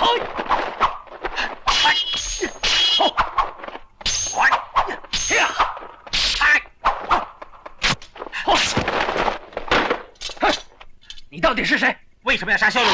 你到底是谁？为什么要杀萧六？